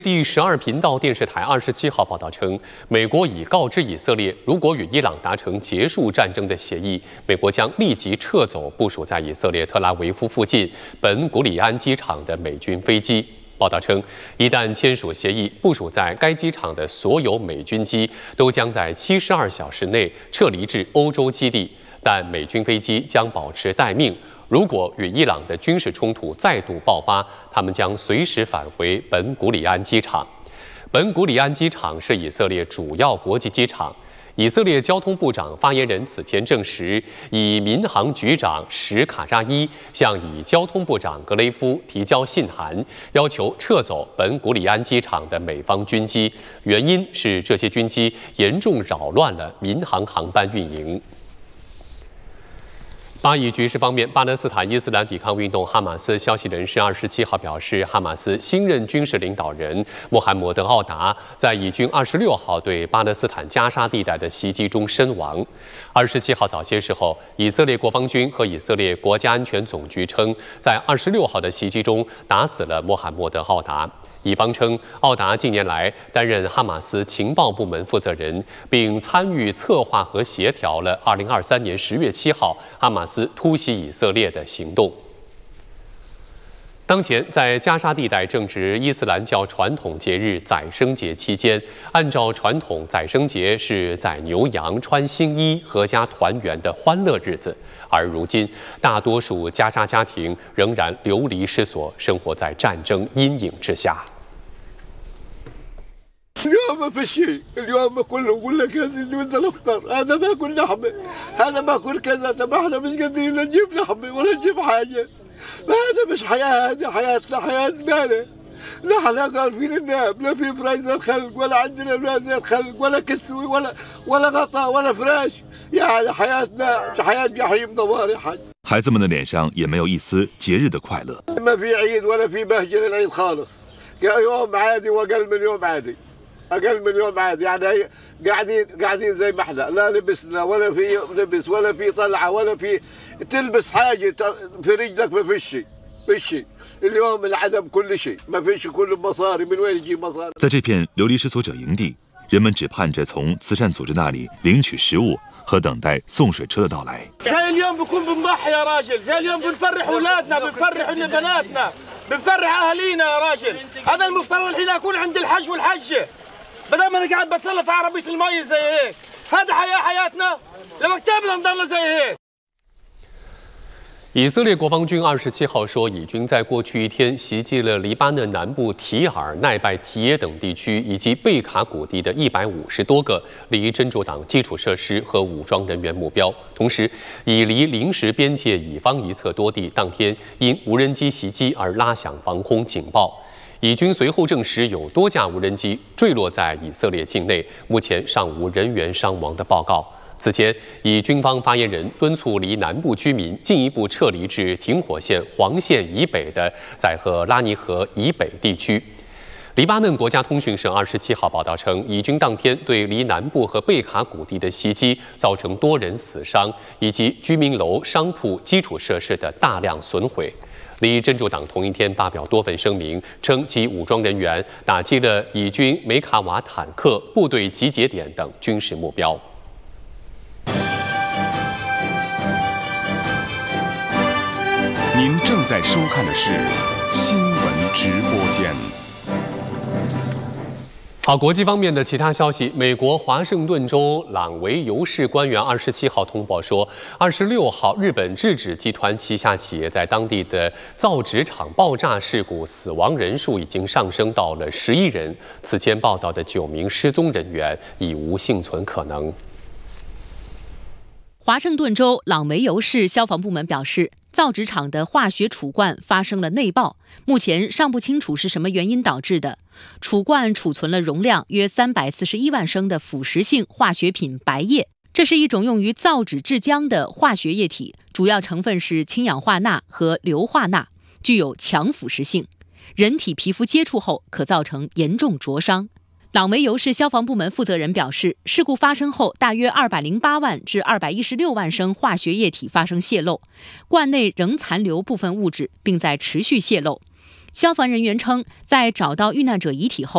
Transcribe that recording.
第12频道电视台27号报道称，美国已告知以色列，如果与伊朗达成结束战争的协议，美国将立即撤走部署在以色列特拉维夫附近本古里安机场的美军飞机。报道称，一旦签署协议，部署在该机场的所有美军机都将在72小时内撤离至欧洲基地，但美军飞机将保持待命。如果与伊朗的军事冲突再度爆发，他们将随时返回本古里安机场。本古里安机场是以色列主要国际机场。以色列交通部长发言人此前证实，以民航局长史卡扎伊向以交通部长格雷夫提交信函，要求撤走本古里安机场的美方军机，原因是这些军机严重扰乱了民航航班运营。巴以局势方面，巴勒斯坦伊斯兰抵抗运动哈马斯消息人士27号表示，哈马斯新任军事领导人穆罕默德·奥达在以军26号对巴勒斯坦加沙地带的袭击中身亡。27号早些时候，以色列国防军和以色列国家安全总局称，在26号的袭击中打死了穆罕默德·奥达。以方称，奥达近年来担任哈马斯情报部门负责人，并参与策划和协调了2023年10月7号哈马斯突袭以色列的行动。当前，在加沙地带正值伊斯兰教传统节日宰牲节期间，按照传统，宰牲节是宰牛羊、穿新衣、阖家团圆的欢乐日子。而如今，大多数加沙家庭仍然流离失所，生活在战争阴影之下。 اليوم ما في شيء، اليوم كله يقول لك يا سيدي بدنا نفطر، هذا باكل لحمه، هذا باكل كذا، طب احنا مش قادرين نجيب لحمه ولا نجيب حاجه، هذا مش حياه، هذه حياتنا حياه زباله، لا احنا قارفين الناب، لا في فرايزر خلق ولا عندنا فرايزر خلق ولا كسوه ولا غطاء ولا فراش، يعني حياتنا حياه جحيم دمار يا حاج。 孩子们的脸上也没有一丝节日的快乐。 ما في عيد ولا في بهجه للعيد خالص، يوم عادي واقل من يوم عادي. اقل من يوم عادي، يعني قاعدين زي ما احنا، لا لبسنا ولا في لبس ولا في طلعه ولا في تلبس حاجه في رجلك، ما فيش شيء، فيش شيء. اليوم العدم كل شيء، ما فيش كل مصاري، من وين يجيب مصاري؟ 在这片流离失所者营地，人们只盼着从慈善组织那里领取食物和等待送水车的到来。 زي اليوم بكون بنضحي يا راجل، زي اليوم بنفرح اولادنا، بنفرح بناتنا، بنفرح اهالينا يا راجل، هذا المفترض الحين اكون عند الحج والحجه. بدل ما انا قاعد بتسلى في عربيه المي زي هيك، هذا حياتنا لما بدنا نضل زي هيك。 以色列国防军27号说，以军在过去一天袭击了黎巴嫩南部提尔、奈拜提耶等地区以及贝卡谷地的150多个离真主党基础设施和武装人员目标，同时以离临时边界以方一侧多地当天因无人机袭击而拉响防空警报。以军随后证实有多架无人机坠落在以色列境内，目前尚无人员伤亡的报告。此前，以军方发言人敦促离南部居民进一步撤离至停火线黄线以北的载荷拉尼河以北地区。黎巴嫩国家通讯社27号报道称，以军当天对离南部和贝卡谷地的袭击造成多人死伤，以及居民楼、商铺、基础设施的大量损毁。离真主党同一天发表多份声明，称其武装人员打击了以军梅卡瓦坦克部队集结点等军事目标。 您正在收看的是新闻直播间。 好，国际方面的其他消息，美国华盛顿州朗维尤市官员27号通报说，26号日本制纸集团旗下企业在当地的造纸厂爆炸事故死亡人数已经上升到了11人，此前报道的9名失踪人员已无幸存可能。 华盛顿州朗维尤市消防部门表示，造纸厂的化学储罐发生了内爆，目前尚不清楚是什么原因导致的。储罐储存了容量约341万升的腐蚀性化学品白液，这是一种用于造纸制浆的化学液体，主要成分是氢氧化钠和硫化钠，具有强腐蚀性，人体皮肤接触后可造成严重灼伤。朗维尤市消防部门负责人表示，事故发生后，大约208万至216万升化学液体发生泄漏，罐内仍残留部分物质，并在持续泄漏。消防人员称，在找到遇难者遗体后，